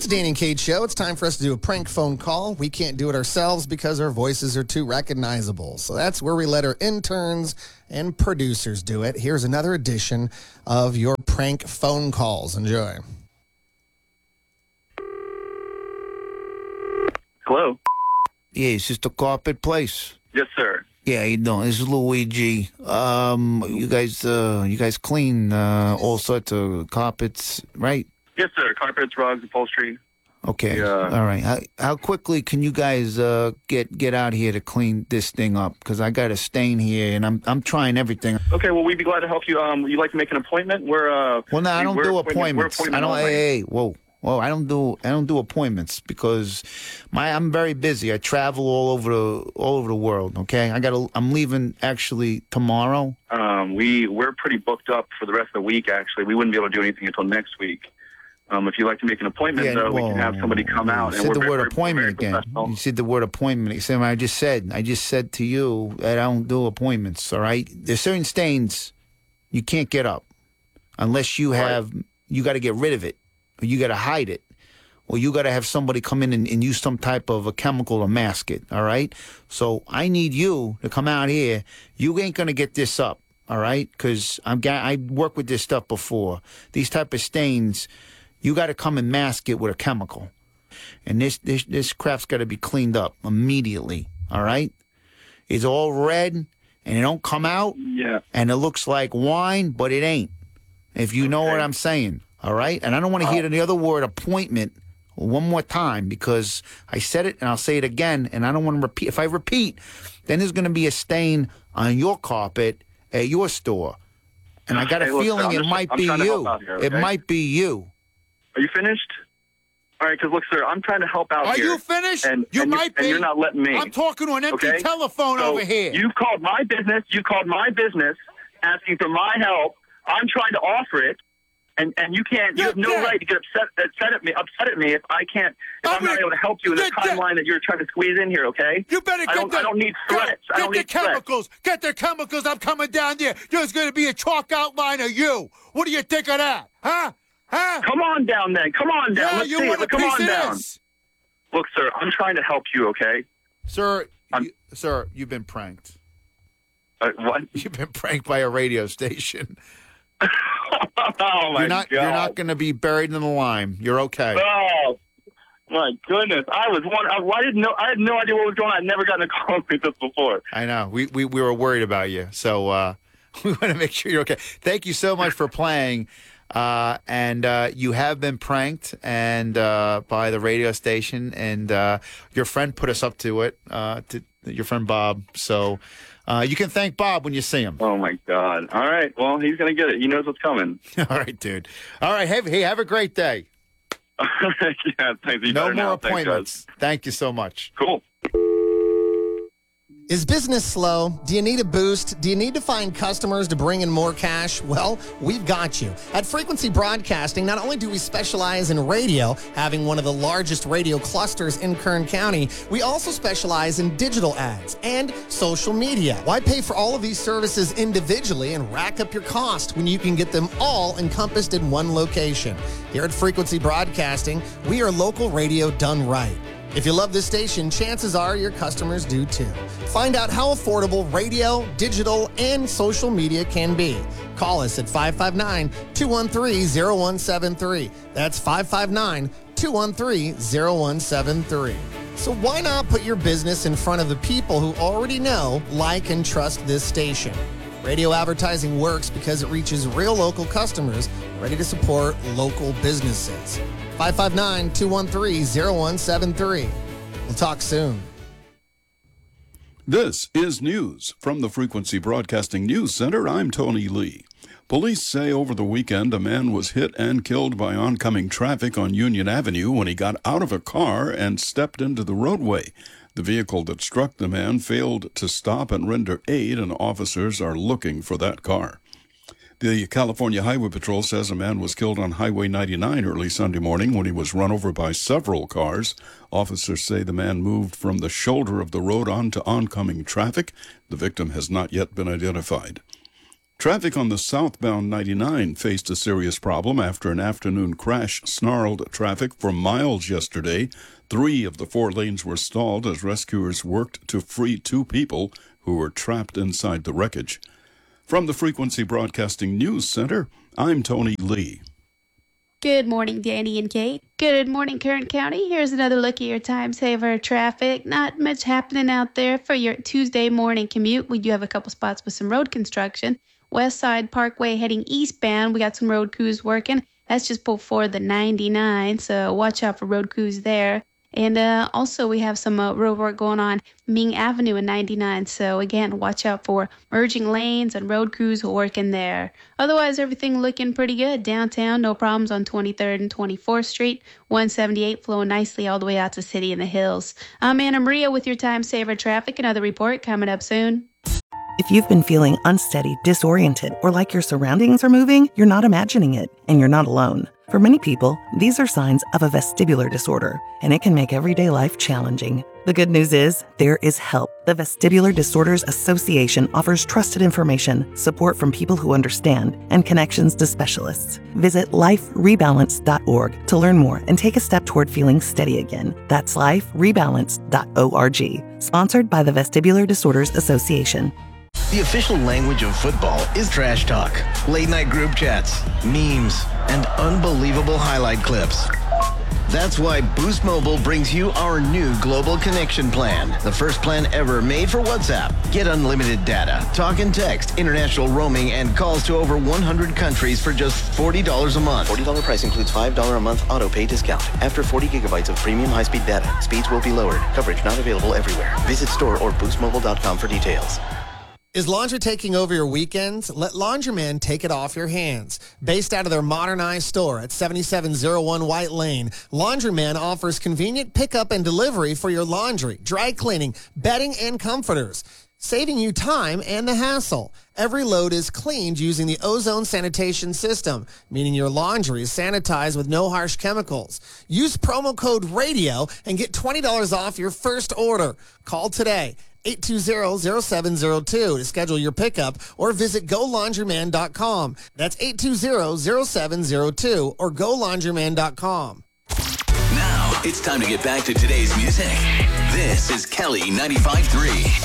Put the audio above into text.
It's a Danny and Kate show. It's time for us to do a prank phone call. We can't do it ourselves because our voices are too recognizable. So that's where we let our interns and producers do it. Here's another edition of your prank phone calls. Enjoy. Hello? Yeah, it's just a carpet place. Yes, sir. Yeah, how you doing? This is Luigi. You guys clean all sorts of carpets, right? Yes, sir. Carpets, rugs, upholstery. Okay. Yeah. All right. How quickly can you guys get out here to clean this thing up? Because I got a stain here, and I'm trying everything. Okay, well, we'd be glad to help you. You'd like to make an appointment? Well, no, I don't do appointments. I don't. Hey, whoa. Well, I don't do appointments because I'm very busy. I travel all over the world. Okay, I'm leaving actually tomorrow. We're pretty booked up for the rest of the week. Actually, we wouldn't be able to do anything until next week. If you'd like to make an appointment, we can have somebody come out. You said the word appointment again. You said the word appointment. You said I just said to you that I don't do appointments. All right, there's certain stains you can't get up unless you have. Right. You got to get rid of it. You got to hide it, or you got to have somebody come in and use some type of a chemical to mask it, all right? So I need you to come out here. You ain't going to get this up, all right? Because I worked with this stuff before. These type of stains, you got to come and mask it with a chemical. And this crap's got to be cleaned up immediately, all right? It's all red, and it don't come out, and it looks like wine, but it ain't, if you know what I'm saying. All right? And I don't want to hear the other word appointment one more time because I said it and I'll say it again and I don't want to repeat. If I repeat, then there's going to be a stain on your carpet at your store. And I got a feeling it might be you. It might be you. Are you finished? All right, because look, sir, I'm trying to help out here. Are you finished? You might be. And you're not letting me. I'm talking to an empty telephone over here. You called my business. Asking for my help. I'm trying to offer it. And you can't. You have no right to get upset at me if I'm not able to help you in the timeline that you're trying to squeeze in here. Okay? You better I don't need threats. Get the chemicals. Get the chemicals. I'm coming down there. There's going to be a chalk outline of you. What do you think of that? Huh? Come on down, then. Come on down. Yeah, Let's you see want it. a Come piece on of down. this? Look, sir, I'm trying to help you. Okay? Sir, you've been pranked. What? You've been pranked by a radio station. Oh my God! You're not going to be buried in the lime. You're okay. Oh my goodness! I didn't know. I had no idea what was going on. I'd never gotten a call like this before. I know. We were worried about you, so we want to make sure you're okay. Thank you so much for playing. And you have been pranked and by the radio station, and your friend put us up to it. Your friend Bob. So. You can thank Bob when you see him. Oh, my God. All right. Well, he's going to get it. He knows what's coming. All right, dude. All right. Hey, have a great day. Yeah, thanks. No more appointments. Thank you so much. Cool. Is business slow? Do you need a boost? Do you need to find customers to bring in more cash? Well, we've got you. At Frequency Broadcasting, not only do we specialize in radio, having one of the largest radio clusters in Kern County, we also specialize in digital ads and social media. Why pay for all of these services individually and rack up your cost when you can get them all encompassed in one location? Here at Frequency Broadcasting, we are local radio done right. If you love this station, chances are your customers do too. Find out how affordable radio, digital, and social media can be. Call us at 559-213-0173. That's 559-213-0173. So why not put your business in front of the people who already know, like, and trust this station? Radio advertising works because it reaches real local customers ready to support local businesses. 559-213-0173. We'll talk soon. This is news from the Frequency Broadcasting News Center. I'm Tony Lee. Police say over the weekend a man was hit and killed by oncoming traffic on Union Avenue when he got out of a car and stepped into the roadway. The vehicle that struck the man failed to stop and render aid, and officers are looking for that car. The California Highway Patrol says a man was killed on Highway 99 early Sunday morning when he was run over by several cars. Officers say the man moved from the shoulder of the road onto oncoming traffic. The victim has not yet been identified. Traffic on the southbound 99 faced a serious problem after an afternoon crash snarled traffic for miles yesterday. 3 of the 4 lanes were stalled as rescuers worked to free 2 people who were trapped inside the wreckage. From the Frequency Broadcasting News Center, I'm Tony Lee. Good morning, Danny and Kate. Good morning, Kern County. Here's another look at your time saver traffic. Not much happening out there for your Tuesday morning commute. We do have a couple spots with some road construction. West Side Parkway heading eastbound. We got some road crews working. That's just before the 99, so watch out for road crews there. And also we have some road work going on Ming Avenue and 99. So again, watch out for merging lanes and road crews working there. Otherwise, everything looking pretty good. Downtown, no problems on 23rd and 24th Street. 178 flowing nicely all the way out to City in the Hills. I'm Anna Maria with your Time Saver Traffic. Another report coming up soon. If you've been feeling unsteady, disoriented, or like your surroundings are moving, you're not imagining it, and you're not alone. For many people, these are signs of a vestibular disorder, and it can make everyday life challenging. The good news is, there is help. The Vestibular Disorders Association offers trusted information, support from people who understand, and connections to specialists. Visit liferebalance.org to learn more and take a step toward feeling steady again. That's liferebalance.org. Sponsored by the Vestibular Disorders Association. The official language of football is trash talk, late-night group chats, memes, and unbelievable highlight clips. That's why Boost Mobile brings you our new Global Connection Plan, the first plan ever made for WhatsApp. Get unlimited data, talk and text, international roaming, and calls to over 100 countries for just $40 a month. $40 price includes $5 a month auto-pay discount. After 40 gigabytes of premium high-speed data, speeds will be lowered. Coverage not available everywhere. Visit store or boostmobile.com for details. Is laundry taking over your weekends? Let Laundryman take it off your hands. Based out of their modernized store at 7701 White Lane, Laundryman offers convenient pickup and delivery for your laundry, dry cleaning, bedding, and comforters, saving you time and the hassle. Every load is cleaned using the Ozone sanitation system, meaning your laundry is sanitized with no harsh chemicals. Use promo code RADIO and get $20 off your first order. Call today. 820-0702 to schedule your pickup or visit GoLaundryman.com. That's 820-0702 or GoLaundryman.com. Now it's time to get back to today's music. This is Kelly 95.3.